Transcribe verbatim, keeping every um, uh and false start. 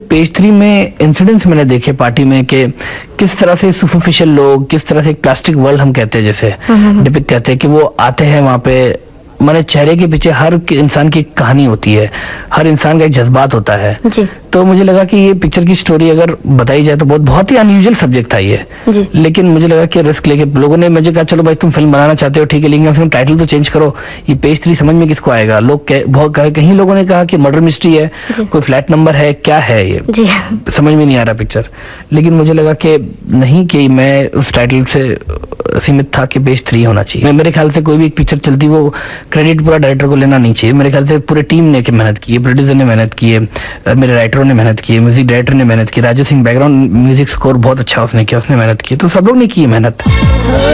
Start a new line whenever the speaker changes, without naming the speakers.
Page three में incidents मैंने देखे पार्टी में कि किस तरह से सुपरफिशियल लोग, किस तरह से एक प्लास्टिक वर्ल्ड हम कहते हैं जैसे डिपिक्ट कहते हैं कि वो आते हैं वहां पे, माने चेहरे के पीछे हर इंसान की कहानी होती है, हर इंसान का एक जज्बात होता है जी। तो मुझे लगा कि ये पिक्चर की स्टोरी अगर बताई जाए तो बहुत बहुत ही अनयूजुअल सब्जेक्ट था ये जी। लेकिन मुझे लगा कि रिस्क लेके लोगों ने मुझे कहा चलो भाई तुम फिल्म बनाना चाहते हो ठीक है, लेकिन फिल्म टाइटल तो चेंज करो, ये पेज थ्री समझ में किसको आएगा। लोग बहुत कहीं लोगों ने कहा कि मर्डर मिस्ट्री है, कोई फ्लैट नंबर है, क्या है ये जी। समझ में नहीं आ रहा पिक्चर। लेकिन मुझे लगा कि नहीं, कि मैं उस टाइटल से सीमित था कि पेज थ्री होना चाहिए। मेरे ख्याल से कोई भी एक पिक्चर चलती वो क्रेडिट पूरा डायरेक्टर को लेना नहीं चाहिए। मेरे ख्याल से पूरे टीम ने मेहनत की है, प्रोड्यूसर ने मेहनत की है, मेरे राइटर ने मेहनत की है, म्यूजिक डायरेक्टर ने मेहनत की, Raju Singh background music score बहुत अच्छा उसने किया, उसने मेहनत की, तो सब लोग ने की मेहनत।